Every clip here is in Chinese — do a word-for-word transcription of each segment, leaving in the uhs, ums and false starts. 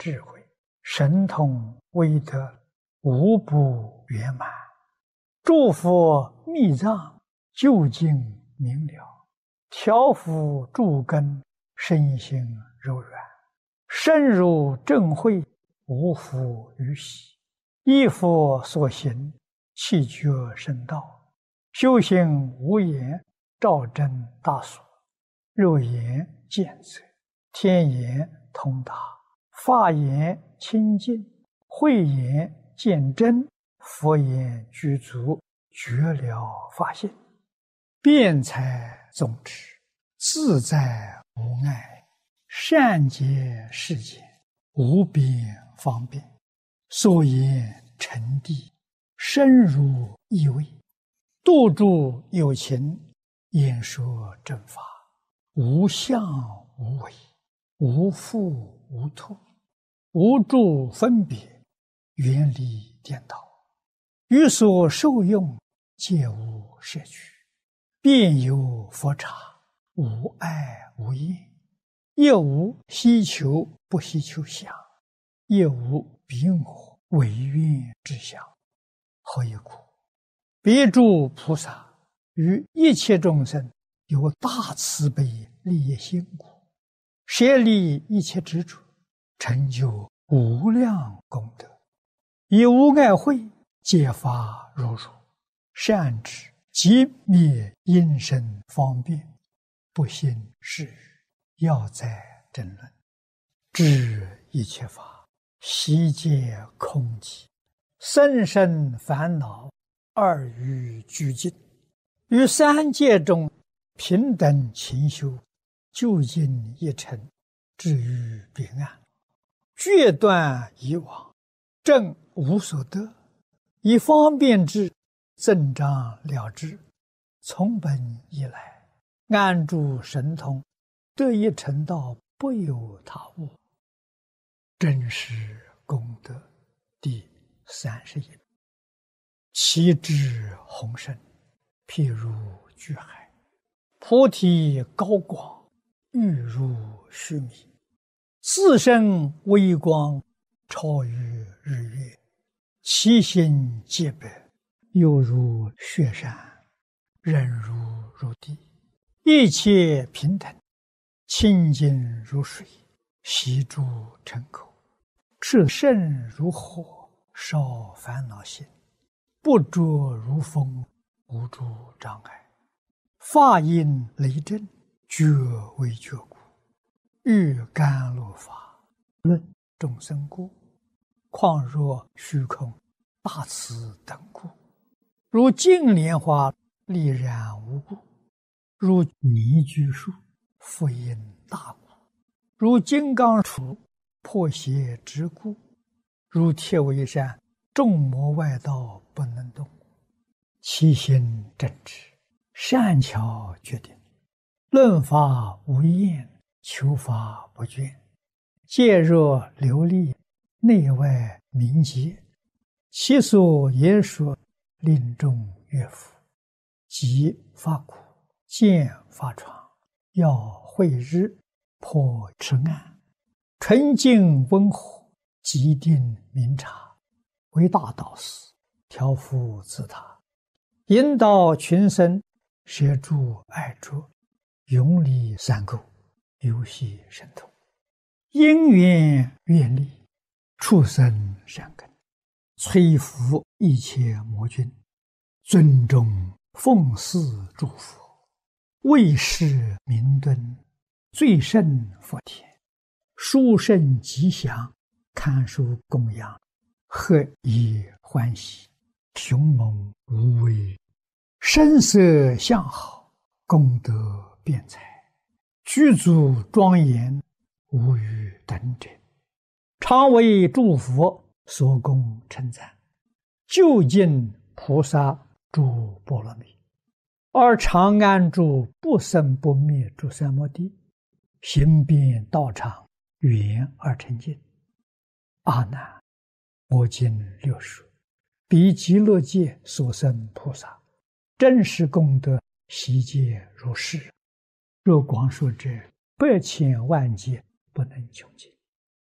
智慧，神通威德无不圆满。诸佛密藏究竟明了，调伏诸根身心柔软，深入正慧，无复于喜。依佛所行，气觉深道，修行无言，照真大所。肉眼见则，天眼通达，法眼清净，慧眼见真，佛眼具足，觉了法性，辩才宗旨，自在无碍，善解世间，无边方便。所言沉谛，深入意味，度诸有情，演说正法，无相无为，无复无脱，无诸分别，远离颠倒，于所受用，皆无摄取，遍有佛刹，无碍无厌，亦无希求不希求相，亦无彼我唯愿之相。何以故？彼诸菩萨于一切众生有大慈悲利益心故，舍离一切执着，成就无量功德，以无碍慧揭发如如，善知即灭因身方便，不信是语，要在争论，知一切法悉皆空寂，生生烦恼二欲俱尽，于三界中平等勤修，究竟一尘，至于彼岸，决断以往，正无所得，以方便之，增长了之，从本以来，安住神通，得一成道，不有他物。真实功德第三十一。其智宏深，譬如巨海，菩提高广，欲如须弥，自身微光，超于日月，其心洁白，犹如雪山，忍如如地，一切平等，清净如水，悉诸尘口，炽盛如火，烧烦恼心，不着如风，无诸障碍，法音雷震，觉为觉故，欲甘露法，论众生故，况若虚空大慈等故，如净莲花丽然无故，如泥居树复因大故，如金刚杵破邪之故，如铁围山众魔外道不能动，其心正直，善巧决定，论法无厌，求法不倦，戒若流利，内外明洁，其所言说，令众悦服，即发苦，见发闯，要慧日，破痴暗，纯净温和，极定明察，为大导师，调伏自他，引导群生，摄诸爱着，永离三垢，游戏神通，因缘愿力，畜生善根，摧伏一切魔君，尊重奉祀诸佛，为世明敦，最胜佛田，殊胜吉祥，堪受供养，何以欢喜，雄猛无畏，声色相好，功德辩才，具足庄严，无与等者，常为诸佛所供称赞，究竟菩萨诸波罗蜜，而常安住不生不灭诸三摩地，行遍道场，圆而成净。阿难，我今六说，彼极乐界所生菩萨，真实功德悉皆如是，若广说者，百千万劫不能穷尽。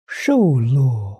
受乐